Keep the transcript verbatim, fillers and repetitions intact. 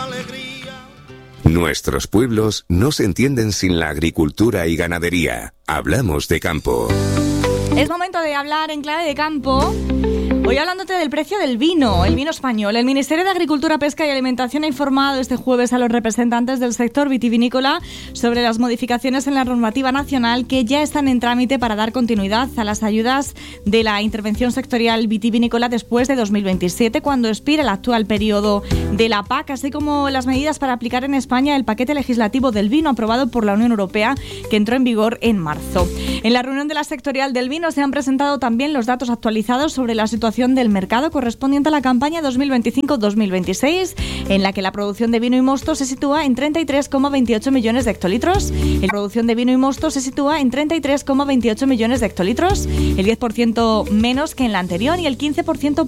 Nuestros pueblos no se entienden sin la agricultura y ganadería. Hablamos de campo. Es momento de hablar en clave de campo. Hoy hablándote del precio del vino, el vino español. El Ministerio de Agricultura, Pesca y Alimentación ha informado este jueves a los representantes del sector vitivinícola sobre las modificaciones en la normativa nacional que ya están en trámite para dar continuidad a las ayudas de la intervención sectorial vitivinícola después de dos mil veintisiete, cuando expire el actual periodo de la P A C, así como las medidas para aplicar en España el paquete legislativo del vino aprobado por la Unión Europea, que entró en vigor en marzo. En la reunión de la sectorial del vino se han presentado también los datos actualizados sobre la situación del mercado correspondiente a la campaña dos mil veinticinco dos mil veintiséis, en la que la producción de vino y mosto se sitúa en treinta y tres coma veintiocho millones de hectolitros. La producción de vino y mosto se sitúa en treinta y tres coma veintiocho millones de hectolitros, el diez por ciento menos que en la anterior y el quince por ciento